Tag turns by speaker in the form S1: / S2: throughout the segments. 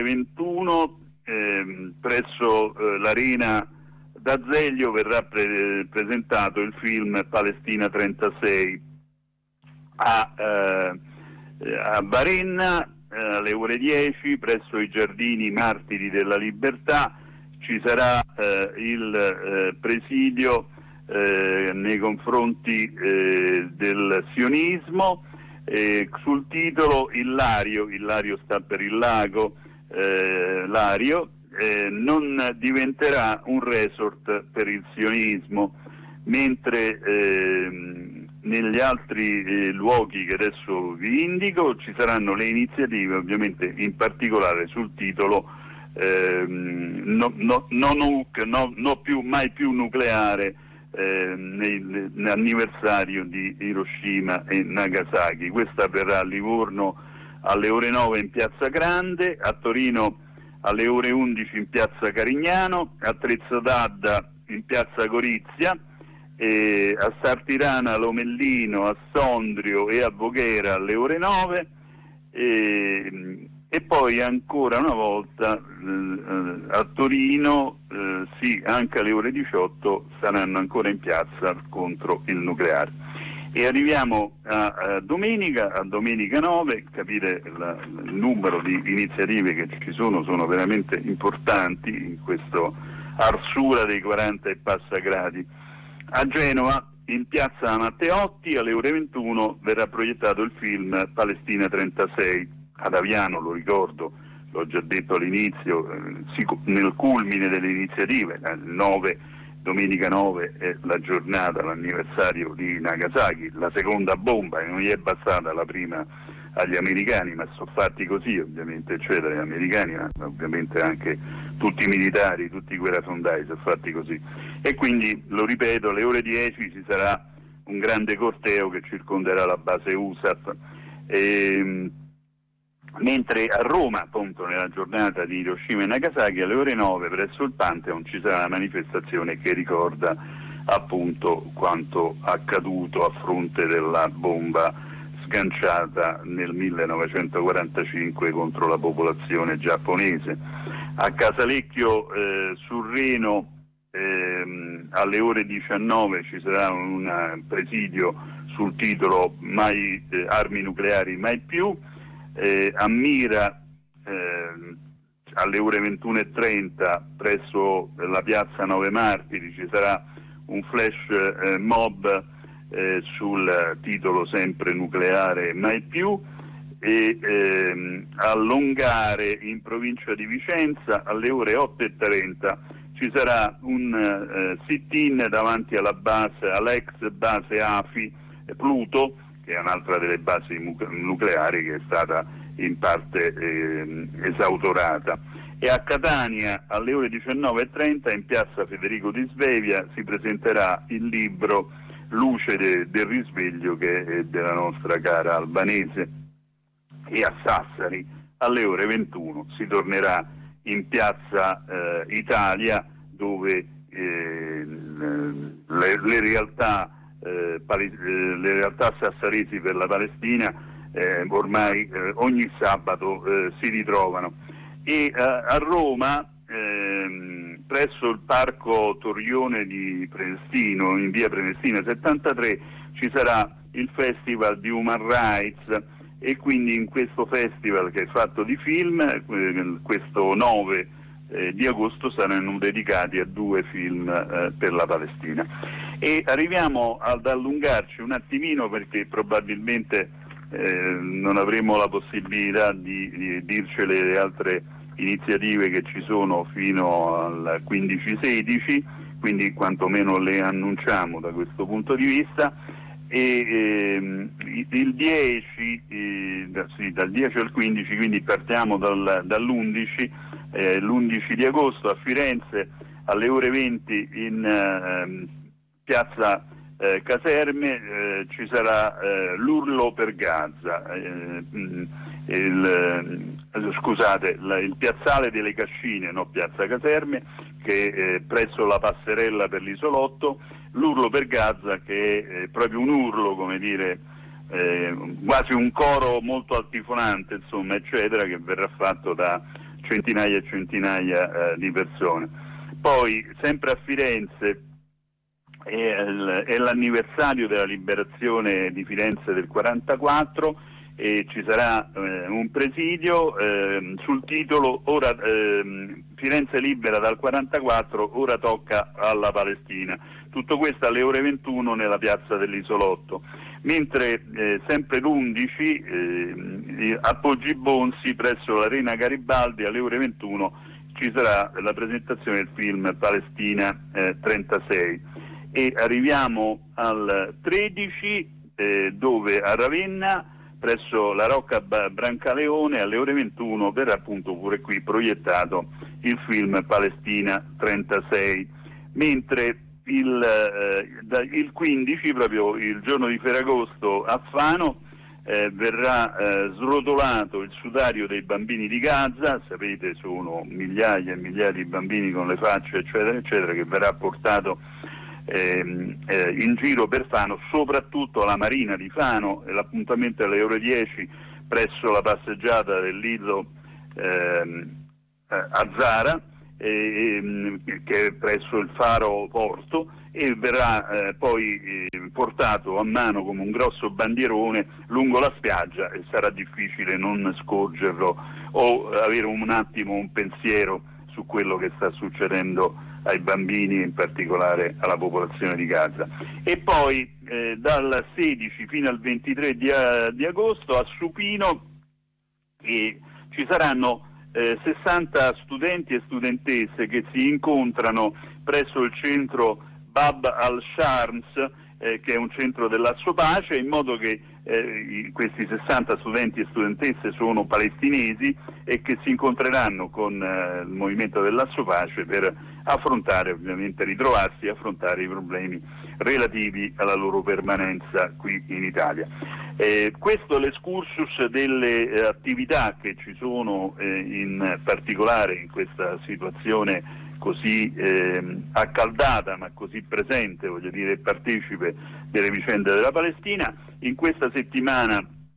S1: 21 presso l'Arena d'Azeglio verrà presentato il film Palestina 36. A Varenna alle ore 10 presso i Giardini Martiri della Libertà ci sarà il presidio nei confronti del sionismo sul titolo Ilario sta per il lago, Lario non diventerà un resort per il sionismo, mentre negli altri luoghi che adesso vi indico ci saranno le iniziative, ovviamente in particolare sul titolo mai più nucleare nell'anniversario di Hiroshima e Nagasaki. Questa avverrà a Livorno alle ore 9 in Piazza Grande, a Torino alle ore 11 in Piazza Carignano, a Trezzo d'Adda in Piazza Gorizia, a Sartirana, Lomellino, a Sondrio e a Voghera alle ore 9 e poi ancora una volta a Torino anche alle ore 18 saranno ancora in piazza contro il nucleare. E arriviamo a domenica 9, capire il numero di iniziative che ci sono veramente importanti in questo arsura dei 40 e passa gradi. A Genova, in piazza Matteotti, alle ore 21 verrà proiettato il film Palestina 36. Ad Aviano, lo ricordo, l'ho già detto all'inizio, nel culmine delle iniziative, domenica 9 è la giornata, l'anniversario di Nagasaki, la seconda bomba, e non gli è bastata la prima agli americani, ma sono fatti così ovviamente, eccetera, gli americani, ma ovviamente anche tutti i militari, tutti i guerrafondai sono fatti così. E quindi, lo ripeto, alle ore 10 ci sarà un grande corteo che circonderà la base USAF. Mentre a Roma, appunto, nella giornata di Hiroshima e Nagasaki, alle ore 9 presso il Pantheon ci sarà una manifestazione che ricorda appunto quanto accaduto a fronte della bomba sganciata nel 1945 contro la popolazione giapponese. A Casalecchio sul Reno alle ore 19 ci sarà un presidio sul titolo Armi nucleari mai più. A Mira alle ore 21:30 presso la piazza 9 Martiri ci sarà un flash mob sul titolo sempre nucleare mai più, e a Longare in provincia di Vicenza alle ore 8:30 ci sarà un sit-in davanti all'ex base AFI Pluto, che è un'altra delle basi nucleari che è stata in parte esautorata. E a Catania alle ore 19:30 in piazza Federico di Svevia si presenterà il libro Luce del risveglio, che è della nostra cara Albanese. E a Sassari alle ore 21 si tornerà in piazza Italia, dove le realtà sassaresi per la Palestina ormai ogni sabato si ritrovano. E a Roma presso il parco Torrione di Prenestino, in via Prenestina 73, ci sarà il Festival di Human Rights, e quindi in questo festival, che è fatto di film, questo 9 di agosto saranno dedicati a 2 film per la Palestina. E arriviamo ad allungarci un attimino, perché probabilmente non avremo la possibilità di dircele le altre iniziative che ci sono fino al 15-16, quindi quantomeno le annunciamo da questo punto di vista. E il 10, dal 10 al 15, quindi partiamo dall'11, l'11 di agosto a Firenze alle ore 20 in piazza Caserme ci sarà l'Urlo per Gaza, il piazzale delle Cascine, no, piazza Caserme, che è presso la passerella per l'Isolotto, l'Urlo per Gaza, che è proprio un urlo, come dire, quasi un coro molto altifonante, insomma, eccetera, che verrà fatto da centinaia e centinaia di persone. Poi, sempre a Firenze, è l'anniversario della liberazione di Firenze del 44 e ci sarà un presidio sul titolo Firenze libera dal 44, ora tocca alla Palestina. Tutto questo alle ore 21 nella piazza dell'Isolotto. Mentre sempre l'11 a Poggi Bonzi presso l'Arena Garibaldi alle ore 21 ci sarà la presentazione del film Palestina 36 e arriviamo al 13 dove a Ravenna presso la Rocca Brancaleone alle ore 21 verrà appunto pure qui proiettato il film Palestina 36, mentre il 15, proprio il giorno di Ferragosto, a Fano verrà srotolato il sudario dei bambini di Gaza. Sapete, sono migliaia e migliaia di bambini con le facce eccetera eccetera, che verrà portato in giro per Fano, soprattutto alla Marina di Fano. L'appuntamento è alle ore 10 presso la passeggiata del Lido a Zara, che è presso il faro Porto, e verrà poi portato a mano come un grosso bandierone lungo la spiaggia, e sarà difficile non scorgerlo o avere un attimo un pensiero su quello che sta succedendo ai bambini e in particolare alla popolazione di Gaza. E poi dal 16 fino al 23 di agosto a Supino ci saranno 60 studenti e studentesse che si incontrano presso il centro Bab al-Shams, che è un centro dell'Asso Pace, in modo che questi 60 studenti e studentesse sono palestinesi e che si incontreranno con il movimento dell'Asso Pace per affrontare, ovviamente ritrovarsi e affrontare i problemi relativi alla loro permanenza qui in Italia. Questo è l'escursus delle attività che ci sono in particolare in questa situazione così accaldata ma così presente, voglio dire, partecipe delle vicende della Palestina. In questa settimana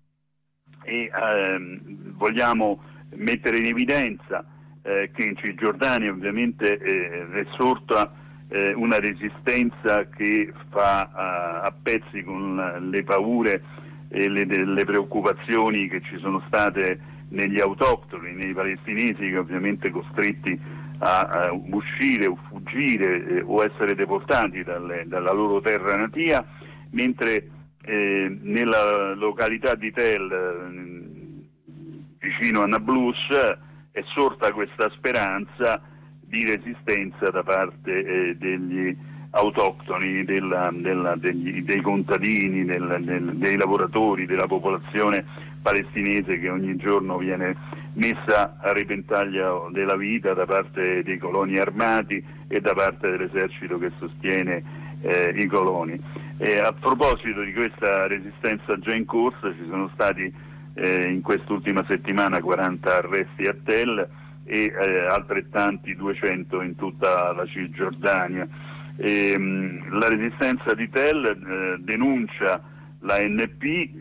S1: vogliamo mettere in evidenza che in Cisgiordania ovviamente è sorta una resistenza che fa a pezzi con le paure e le preoccupazioni che ci sono state negli autoctoni, nei palestinesi, che ovviamente costretti a uscire o fuggire o essere deportati dalla loro terra natia, mentre nella località di Tel, vicino a Nablus, è sorta questa speranza di resistenza da parte degli autoctoni, dei contadini, dei lavoratori, della popolazione palestinese che ogni giorno viene messa a repentaglio della vita da parte dei coloni armati e da parte dell'esercito che sostiene i coloni. A proposito di questa resistenza già in corsa, ci sono stati in quest'ultima settimana 40 arresti a Tel e altrettanti 200 in tutta la Cisgiordania. La resistenza di Tel denuncia l'ANP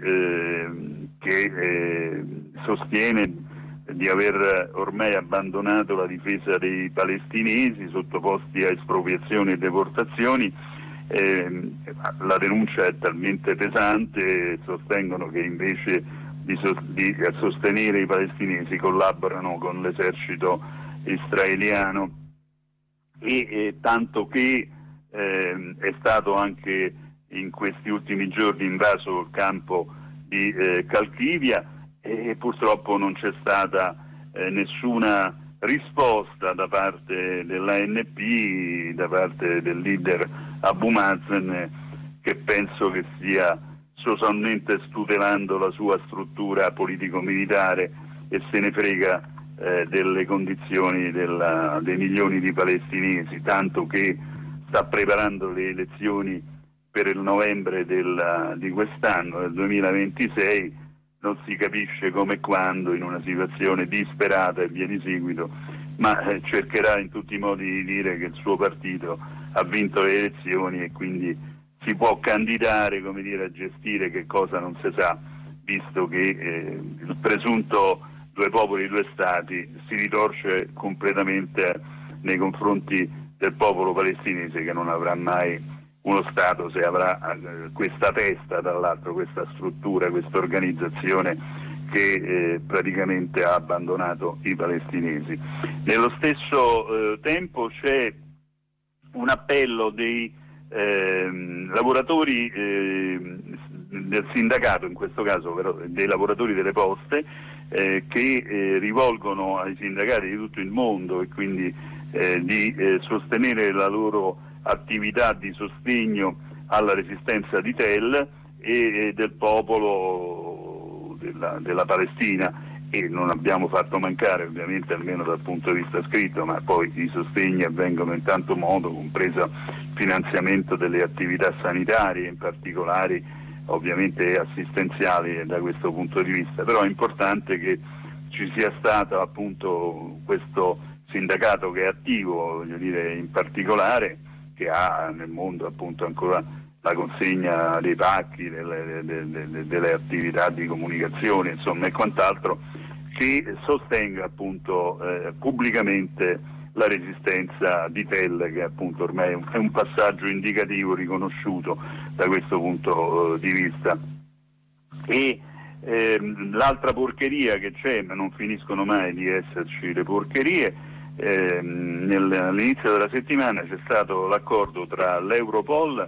S1: che sostiene di aver ormai abbandonato la difesa dei palestinesi sottoposti a espropriazioni e deportazioni. La denuncia è talmente pesante, sostengono che invece di sostenere i palestinesi collaborano con l'esercito israeliano, e tanto che è stato anche in questi ultimi giorni invaso il campo di Calchivia, e purtroppo non c'è stata nessuna risposta da parte dell'ANP, da parte del leader Abu Mazen, che penso che stia sostanzialmente stutelando la sua struttura politico-militare e se ne frega delle condizioni dei milioni di palestinesi, tanto che sta preparando le elezioni per il novembre di quest'anno, del 2026, non si capisce come e quando, in una situazione disperata e via di seguito, ma cercherà in tutti i modi di dire che il suo partito ha vinto le elezioni e quindi si può candidare, come dire, a gestire che cosa non si sa, visto che il presunto due popoli, due stati, si ritorce completamente nei confronti del popolo palestinese, che non avrà mai uno Stato se avrà questa testa, dall'altro questa struttura, questa organizzazione che praticamente ha abbandonato i palestinesi. Nello stesso tempo c'è un appello dei lavoratori del sindacato, in questo caso però dei lavoratori delle poste, che rivolgono ai sindacati di tutto il mondo e quindi di sostenere la loro attività di sostegno alla resistenza di Tel e del popolo della Palestina. E non abbiamo fatto mancare, ovviamente, almeno dal punto di vista scritto, ma poi i sostegni avvengono in tanto modo, compreso il finanziamento delle attività sanitarie, in particolare ovviamente assistenziali da questo punto di vista. Però è importante che ci sia stato appunto questo sindacato che è attivo, voglio dire, in particolare, che ha nel mondo appunto ancora la consegna dei pacchi, delle attività di comunicazione, insomma, e quant'altro, che sostenga appunto pubblicamente la resistenza di Tel, che appunto ormai è un passaggio indicativo riconosciuto da questo punto di vista. E l'altra porcheria che c'è, ma non finiscono mai di esserci le porcherie, all'inizio della settimana c'è stato l'accordo tra l'Europol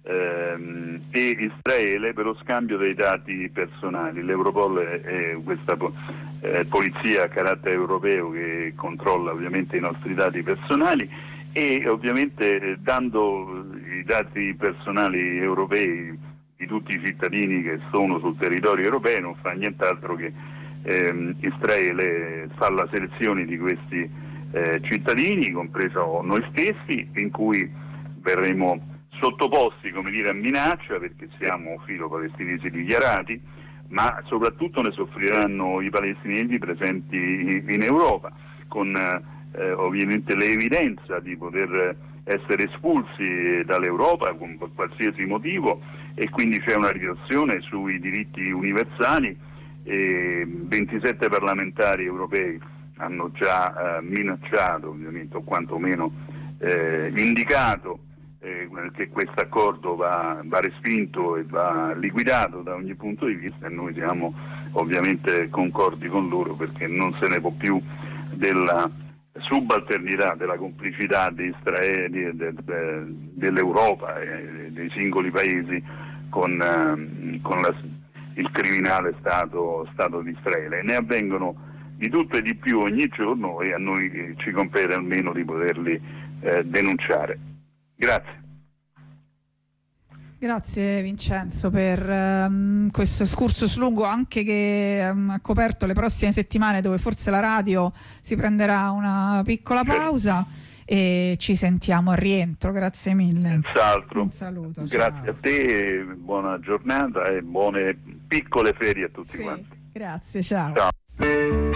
S1: e Israele per lo scambio dei dati personali. L'Europol è questa polizia a carattere europeo che controlla ovviamente i nostri dati personali e ovviamente dando i dati personali europei di tutti i cittadini che sono sul territorio europeo non fa nient'altro che Israele fa la selezione di questi cittadini, compreso noi stessi, in cui verremo sottoposti, come dire, a minaccia, perché siamo filo-palestinesi dichiarati, ma soprattutto ne soffriranno i palestinesi presenti in Europa, con ovviamente l'evidenza di poter essere espulsi dall'Europa per qualsiasi motivo, e quindi c'è una ritorsione sui diritti universali. 27 parlamentari europei hanno già minacciato, ovviamente, o quantomeno indicato che questo accordo va respinto e va liquidato da ogni punto di vista, e noi siamo ovviamente concordi con loro, perché non se ne può più della subalternità, della complicità di Israele, dell'Europa e dei singoli paesi con il criminale Stato di Israele. Ne avvengono di tutto e di più ogni giorno, e a noi ci compete almeno di poterli denunciare. Grazie.
S2: Grazie Vincenzo per questo excursus lungo, anche che ha coperto le prossime settimane, dove forse la radio si prenderà una piccola pausa, e ci sentiamo a rientro. Grazie mille.
S1: Senz'altro.
S2: Un saluto.
S1: Grazie, ciao. A te, buona giornata e buone piccole ferie a tutti quanti.
S2: Grazie, ciao.
S1: Ciao.